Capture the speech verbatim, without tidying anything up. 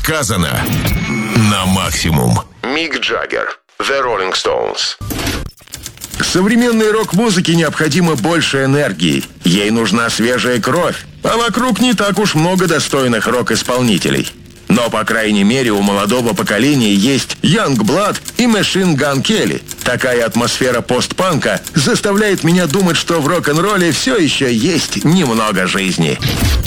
сказано на максимум. Мик Джаггер, The Rolling Stones. Современной рок-музыке необходимо больше энергии. Ей нужна свежая кровь. А вокруг не так уж много достойных рок-исполнителей. Но, по крайней мере, у молодого поколения есть Youngblood и Machine Gun Kelly. Такая атмосфера постпанка заставляет меня думать, что в рок-н-ролле все еще есть немного жизни.